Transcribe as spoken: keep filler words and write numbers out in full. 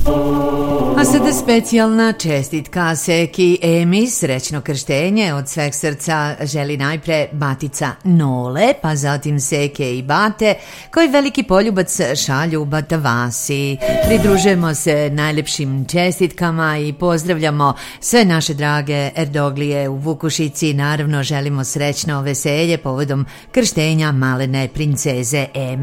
A sada specijalna čestitka Seki i Emi, srećno krštenje od sveg srca želi najpre batica Nole, pa zatim Seke i Bate, koji veliki poljubac šalju Batavasi. Pridružujemo se najlepšim čestitkama i pozdravljamo sve naše drage Erdoglije u Vukušici. Naravno želimo srećno veselje povodom krštenja malene princeze Eme.